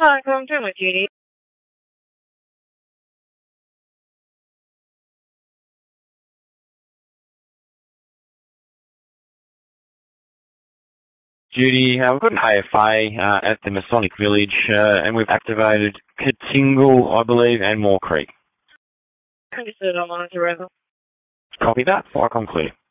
Hi, I'm doing with Judy. Judy, we've got an AFA at the Masonic Village, and we've activated Katingle, I believe, and Moore Creek. Understood, I'll monitor. Copy that. Fire clear.